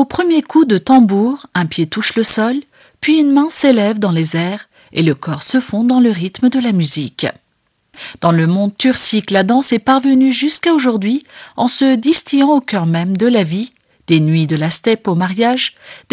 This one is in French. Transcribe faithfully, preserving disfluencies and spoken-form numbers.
Au premier coup de tambour, un pied touche le sol, puis une main s'élève dans les airs et le corps se fond dans le rythme de la musique. Dans le monde turcique, la danse est parvenue jusqu'à aujourd'hui en se distillant au cœur même de la vie, des nuits de la steppe au mariage,